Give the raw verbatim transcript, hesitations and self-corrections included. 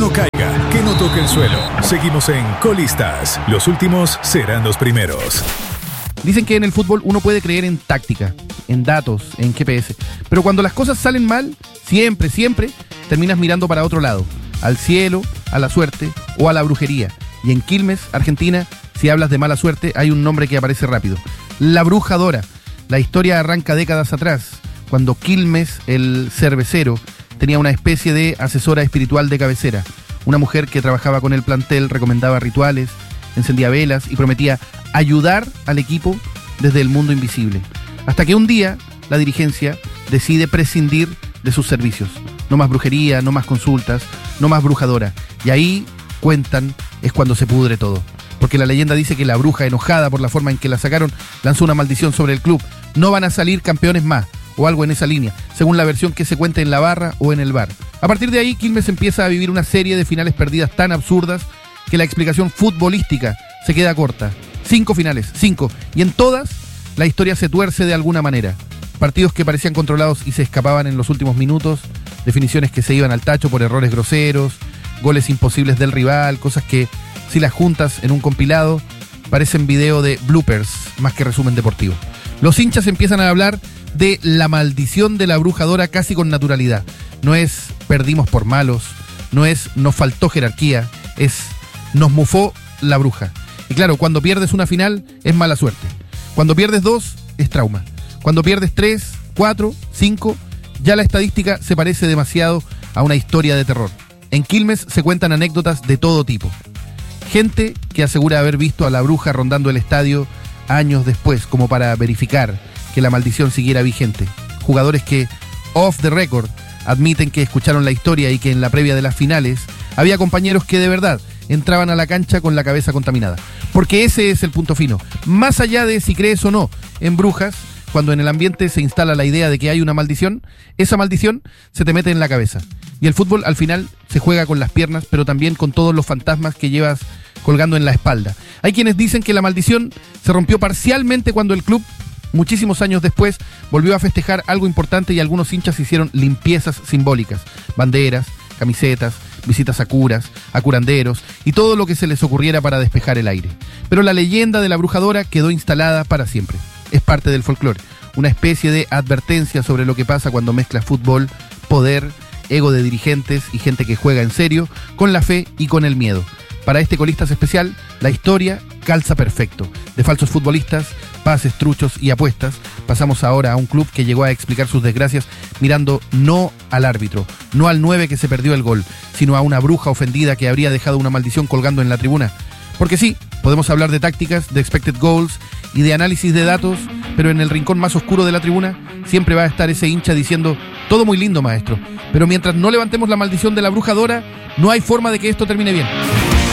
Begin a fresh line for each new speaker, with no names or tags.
no caiga, que no toque el suelo. Seguimos en Colistas. Los últimos serán los primeros.
Dicen que en el fútbol uno puede creer en táctica, en datos, en G P S. Pero cuando las cosas salen mal, siempre, siempre terminas mirando para otro lado. Al cielo, a la suerte o a la brujería. Y en Quilmes, Argentina, si hablas de mala suerte, hay un nombre que aparece rápido. La Brujadora. La historia arranca décadas atrás, cuando Quilmes, el cervecero, tenía una especie de asesora espiritual de cabecera. Una mujer que trabajaba con el plantel, recomendaba rituales, encendía velas y prometía ayudar al equipo desde el mundo invisible. Hasta que un día la dirigencia decide prescindir de sus servicios. No más brujería, no más consultas, no más brujadora. Y ahí, cuentan, es cuando se pudre todo. Porque la leyenda dice que la bruja, enojada por la forma en que la sacaron, lanzó una maldición sobre el club. No van a salir campeones más, o algo en esa línea, según la versión que se cuente en la barra o en el bar. A partir de ahí, Quilmes empieza a vivir una serie de finales perdidas tan absurdas que la explicación futbolística se queda corta. Cinco finales, cinco. Y en todas, la historia se tuerce de alguna manera. Partidos que parecían controlados y se escapaban en los últimos minutos, definiciones que se iban al tacho por errores groseros, goles imposibles del rival, cosas que, si las juntas en un compilado, parecen video de bloopers más que resumen deportivo. Los hinchas empiezan a hablar de la maldición de la Brujadora casi con naturalidad. No es perdimos por malos, no es nos faltó jerarquía, es nos mufó la bruja. Y claro, cuando pierdes una final es mala suerte. Cuando pierdes dos es trauma. Cuando pierdes tres, cuatro, cinco, ya la estadística se parece demasiado a una historia de terror. En Quilmes se cuentan anécdotas de todo tipo. Gente que asegura haber visto a la bruja rondando el estadio años después, como para verificar que la maldición siguiera vigente. Jugadores que, off the record, admiten que escucharon la historia y que en la previa de las finales había compañeros que de verdad entraban a la cancha con la cabeza contaminada. Porque ese es el punto fino. Más allá de si crees o no en brujas, cuando en el ambiente se instala la idea de que hay una maldición, esa maldición se te mete en la cabeza. Y el fútbol al final se juega con las piernas, pero también con todos los fantasmas que llevas colgando en la espalda. Hay quienes dicen que la maldición se rompió parcialmente cuando el club, muchísimos años después, volvió a festejar algo importante y algunos hinchas hicieron limpiezas simbólicas. Banderas, camisetas, visitas a curas, a curanderos y todo lo que se les ocurriera para despejar el aire. Pero la leyenda de la Brujadora quedó instalada para siempre. Es parte del folclore, una especie de advertencia sobre lo que pasa cuando mezclas fútbol, poder, ego de dirigentes y gente que juega en serio, con la fe y con el miedo. Para este Colistas especial, la historia calza perfecto. De falsos futbolistas, pases, truchos y apuestas, pasamos ahora a un club que llegó a explicar sus desgracias mirando no al árbitro, no al nueve que se perdió el gol, sino a una bruja ofendida que habría dejado una maldición colgando en la tribuna. Porque sí, podemos hablar de tácticas, de expected goals y de análisis de datos, pero en el rincón más oscuro de la tribuna siempre va a estar ese hincha diciendo: todo muy lindo, maestro, pero mientras no levantemos la maldición de la Brujadora, no hay forma de que esto termine bien.